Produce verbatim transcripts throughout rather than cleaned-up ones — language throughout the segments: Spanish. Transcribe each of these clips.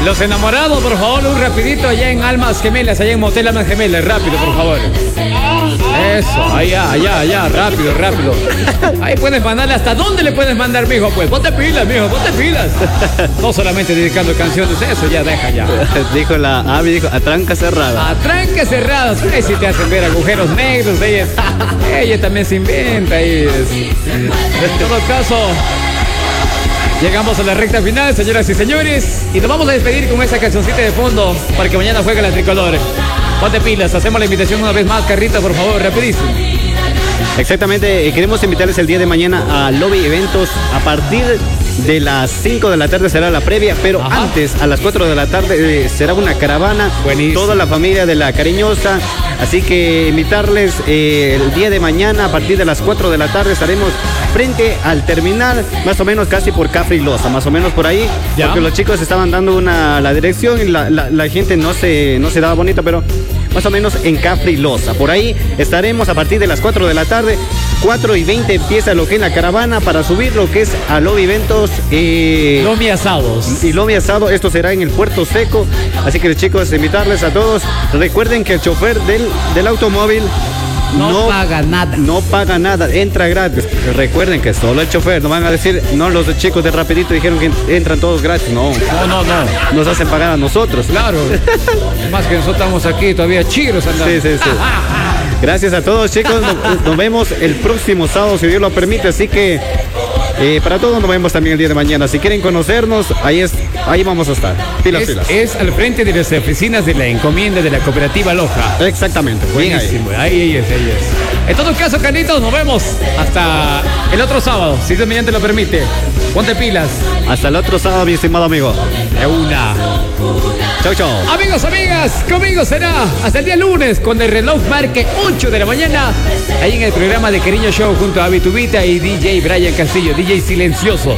Los enamorados, por favor, un rapidito allá en Almas Gemelas, allá en Motel Almas Gemelas, rápido, por favor. Eso, allá, allá, allá, rápido, rápido. Ahí puedes mandarle, ¿hasta dónde le puedes mandar, mijo? Pues ponte pilas, mijo, ponte pilas. No solamente dedicando canciones, eso ya deja ya. Dijo la Avi, dijo, a tranca cerrada. A tranca cerrada, ahí sí te hacen ver agujeros negros, ella, ella también se inventa. Ahí es. En todo caso, llegamos a la recta final, señoras y señores, y nos vamos a despedir con esa cancioncita de fondo para que mañana juegue la tricolor. Ponte pilas, hacemos la invitación una vez más, Carrita, por favor, rapidísimo. Exactamente, eh, queremos invitarles el día de mañana a Lobby Eventos. A partir de las cinco de la tarde será la previa, pero Ajá. antes, a las cuatro de la tarde, eh, será una caravana. Buenísimo. Toda la familia de La Cariñosa. Así que invitarles eh, el día de mañana, a partir de las cuatro de la tarde, estaremos frente al terminal, más o menos casi por Cafre y Loza, más o menos por ahí. ¿Ya? Porque los chicos estaban dando una, la dirección y la, la, la gente no se, no se daba bonita, pero más o menos en Cafre y Loza. Por ahí estaremos a partir de las cuatro de la tarde. cuatro y veinte empieza lo que es la caravana para subir lo que es a Lobby Eventos. Eh, Lomi Asados. Y Lomi Asado, esto será en el Puerto Seco. Así que chicos, invitarles a todos. Recuerden que el chofer del, del automóvil no, no paga nada. No paga nada, entra gratis. Recuerden que solo el chofer, no van a decir, no, los chicos de Rapidito dijeron que entran todos gratis. No, no, no, no. Nos hacen pagar a nosotros. Claro. Más que nosotros estamos aquí todavía chigros andando. Sí, sí, sí. Gracias a todos, chicos. Nos, nos vemos el próximo sábado, si Dios lo permite. Así que eh, para todos nos vemos también el día de mañana. Si quieren conocernos, ahí es, ahí vamos a estar. Pilas, es, pilas. Es al frente de las oficinas de la encomienda de la cooperativa Loja. Exactamente. Buenísimo. Ahí. Ahí, ahí es, ahí es. En todo caso, Carlitos, nos vemos hasta el otro sábado, si Dios mediante lo permite. Ponte pilas. Hasta el otro sábado, mi estimado amigo. De una. Chau, chau. Amigos, amigas, conmigo será hasta el día lunes cuando el reloj marque ocho de la mañana. Ahí en el programa de Cariño Show junto a Vitubita y D J Brian Castillo, D J silencioso.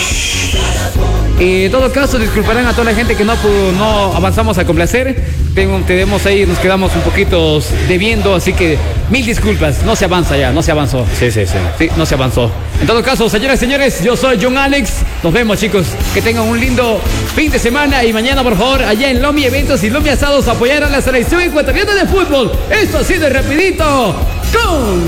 En todo caso, disculparán a toda la gente que no, no avanzamos a complacer. Tenemos ahí, nos quedamos un poquito debiendo, así que mil disculpas. No se avanza ya, no se avanzó. Sí, sí, sí. Sí, no se avanzó. En todo caso, señoras y señores, yo soy John Alex. Nos vemos, chicos. Que tengan un lindo fin de semana. Y mañana, por favor, allá en Lomi Eventos y Lomi Asados, apoyar a la selección ecuatoriana de fútbol. Esto ha sido Rapidito con